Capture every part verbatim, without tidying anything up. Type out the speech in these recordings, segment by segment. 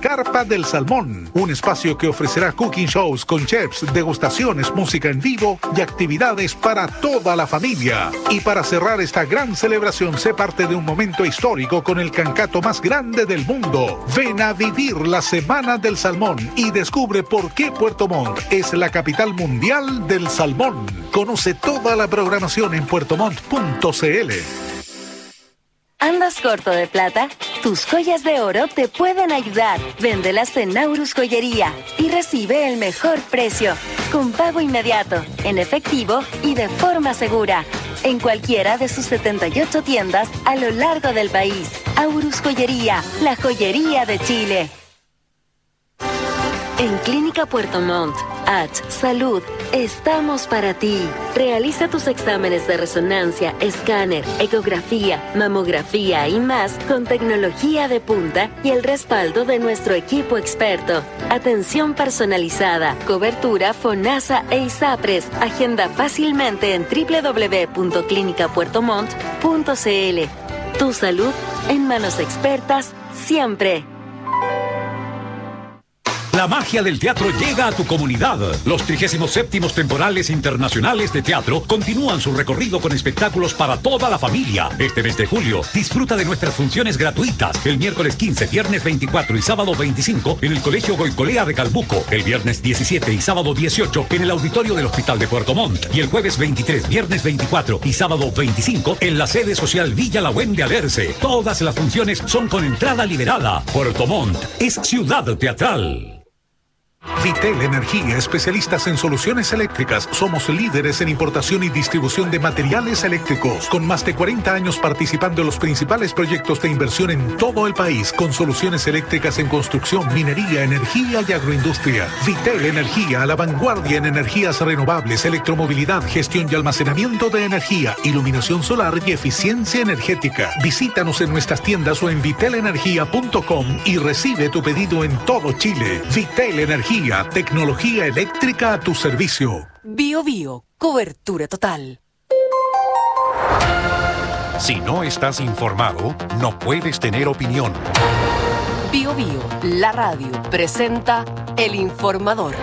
Carpa del Salmón, un espacio que ofrecerá cooking shows con chefs, degustaciones, música en vivo y actividades para toda la familia. Y para cerrar esta gran celebración, sé parte de un momento histórico con el cancato más grande del mundo. Ven a vivir la Semana del Salmón y descubre por qué Puerto Montt es la capital mundial del salmón. Conoce toda la programación en puerto montt punto c l. ¿Andas corto de plata? Tus joyas de oro te pueden ayudar. Véndelas en Naurus Joyería y recibe el mejor precio, con pago inmediato, en efectivo y de forma segura, en cualquiera de sus setenta y ocho tiendas a lo largo del país. Aurus Joyería, la joyería de Chile. En Clínica Puerto Montt, H Salud, estamos para ti. Realiza tus exámenes de resonancia, escáner, ecografía, mamografía y más con tecnología de punta y el respaldo de nuestro equipo experto. Atención personalizada, cobertura FONASA e ISAPRES. Agenda fácilmente en doble u doble u doble u punto clínica puerto montt punto c l. Tu salud en manos expertas siempre. La magia del teatro llega a tu comunidad. Los trigésimos séptimos temporales internacionales de teatro continúan su recorrido con espectáculos para toda la familia. Este mes de julio, disfruta de nuestras funciones gratuitas. El miércoles quince, viernes veinticuatro y sábado veinticinco en el Colegio Goicolea de Calbuco. El viernes diecisiete y sábado dieciocho en el auditorio del Hospital de Puerto Montt. Y el jueves veintitrés, viernes veinticuatro y sábado veinticinco en la sede social Villa Lagüen de Alerce. Todas las funciones son con entrada liberada. Puerto Montt es ciudad teatral. Vitel Energía, especialistas en soluciones eléctricas. Somos líderes en importación y distribución de materiales eléctricos, con más de cuarenta años participando en los principales proyectos de inversión en todo el país, con soluciones eléctricas en construcción, minería, energía y agroindustria. Vitel Energía, a la vanguardia en energías renovables, electromovilidad, gestión y almacenamiento de energía, iluminación solar y eficiencia energética. Visítanos en nuestras tiendas o en vitel energía punto com y recibe tu pedido en todo Chile. Vitel Energía, tecnología eléctrica a tu servicio. Bio Bio, cobertura total. Si no estás informado, no puedes tener opinión. Bio Bio, la radio, presenta El Informador.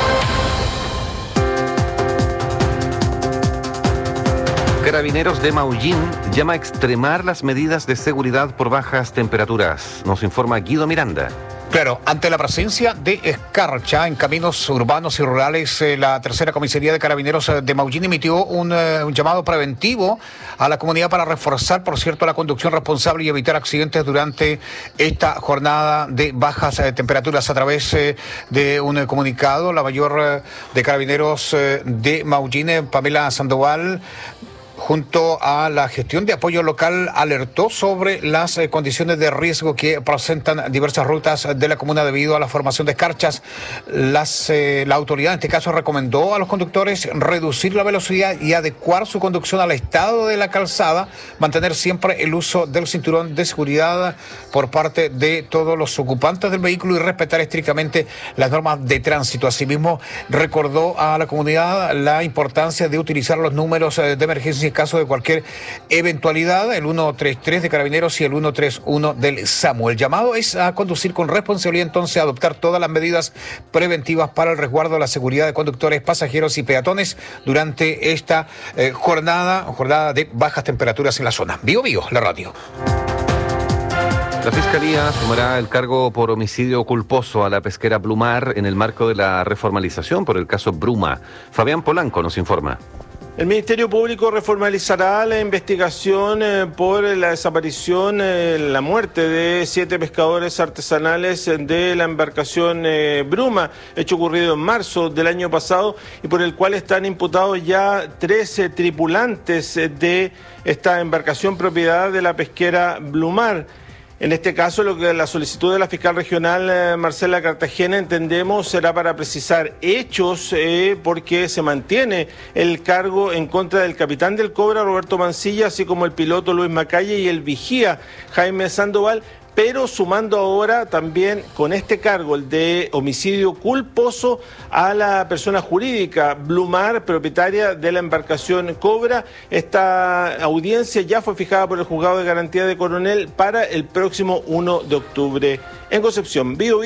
Carabineros de Maullín llama a extremar las medidas de seguridad por bajas temperaturas. Nos informa Guido Miranda. Claro, ante la presencia de escarcha en caminos urbanos y rurales, eh, la tercera comisaría de Carabineros de Maullín emitió un, eh, un llamado preventivo a la comunidad para reforzar, por cierto, la conducción responsable y evitar accidentes durante esta jornada de bajas eh, temperaturas. A través eh, de un eh, comunicado, la mayor eh, de Carabineros eh, de Maullín, eh, Pamela Sandoval, junto a la gestión de apoyo local, alertó sobre las eh, condiciones de riesgo que presentan diversas rutas de la comuna debido a la formación de escarchas. Las, eh, la autoridad en este caso recomendó a los conductores reducir la velocidad y adecuar su conducción al estado de la calzada, mantener siempre el uso del cinturón de seguridad por parte de todos los ocupantes del vehículo y respetar estrictamente las normas de tránsito. Asimismo, recordó a la comunidad la importancia de utilizar los números eh, de emergencia en caso de cualquier eventualidad, el ciento treinta y tres de Carabineros y el ciento treinta y uno del SAMU. El llamado es a conducir con responsabilidad, entonces a adoptar todas las medidas preventivas para el resguardo de la seguridad de conductores, pasajeros y peatones durante esta eh, jornada, jornada de bajas temperaturas en la zona. Bio Bio, la radio. La Fiscalía sumará el cargo por homicidio culposo a la pesquera Blumar en el marco de la reformalización por el caso Bruma. Fabián Polanco nos informa. El Ministerio Público reformalizará la investigación eh, por la desaparición, eh, la muerte de siete pescadores artesanales de la embarcación eh, Bruma, hecho ocurrido en marzo del año pasado y por el cual están imputados ya trece tripulantes de esta embarcación propiedad de la pesquera Blumar. En este caso, lo que la solicitud de la fiscal regional eh, Marcela Cartagena, entendemos, será para precisar hechos eh, porque se mantiene el cargo en contra del capitán del Cobra, Roberto Mancilla, así como el piloto Luis Macalle y el vigía Jaime Sandoval, pero sumando ahora también con este cargo, el de homicidio culposo, a la persona jurídica Blumar, propietaria de la embarcación Cobra. Esta audiencia ya fue fijada por el Juzgado de Garantía de Coronel para el próximo uno de octubre en Concepción. Bio